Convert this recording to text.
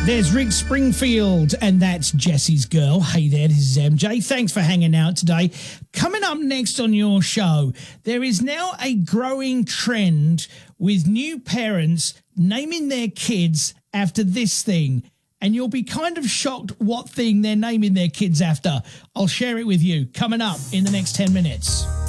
There's Rick Springfield, and that's Jesse's Girl. Hey there, this is MJ. Thanks for hanging out today. Coming up next on your show, there is now a growing trend with new parents naming their kids after this thing. And you'll be kind of shocked what thing they're naming their kids after. I'll share it with you coming up in the next 10 minutes.